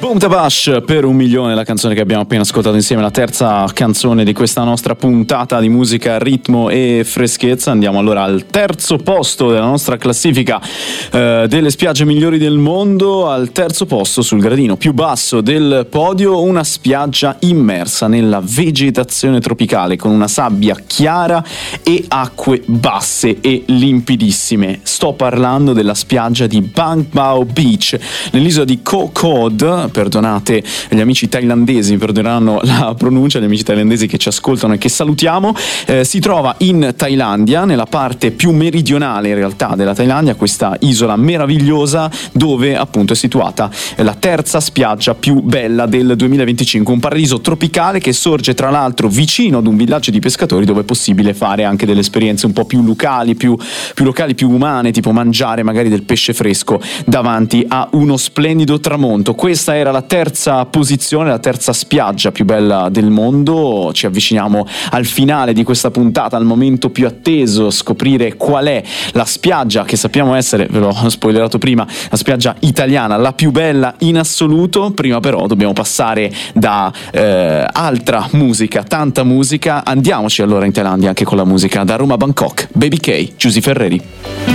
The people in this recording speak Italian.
Boom Tabash per 1 milione, la canzone che abbiamo appena ascoltato insieme, la terza canzone di questa nostra puntata di musica, ritmo e freschezza. Andiamo allora al terzo posto della nostra classifica delle spiagge migliori del mondo. Al terzo posto, sul gradino più basso del podio, una spiaggia immersa nella vegetazione tropicale con una sabbia chiara e acque basse e limpidissime. Sto parlando della spiaggia di Bang Bao Beach nell'isola di Koh Kod. Perdonate gli amici thailandesi, perdoneranno la pronuncia, gli amici thailandesi che ci ascoltano e che salutiamo. Si trova in Thailandia, nella parte più meridionale in realtà della Thailandia, questa isola meravigliosa dove appunto è situata la terza spiaggia più bella del 2025, un paradiso tropicale che sorge tra l'altro vicino ad un villaggio di pescatori dove è possibile fare anche delle esperienze un po' più locali, più umane, tipo mangiare magari del pesce fresco davanti a uno splendido tramonto. Questa era la terza posizione, la terza spiaggia più bella del mondo. Ci avviciniamo al finale di questa puntata, al momento più atteso, scoprire qual è la spiaggia che sappiamo essere, ve l'ho spoilerato prima, la spiaggia italiana, la più bella in assoluto. Prima però dobbiamo passare da altra musica, tanta musica. Andiamoci allora in Thailandia anche con la musica, da Roma a Bangkok, Baby K, Giusy Ferreri.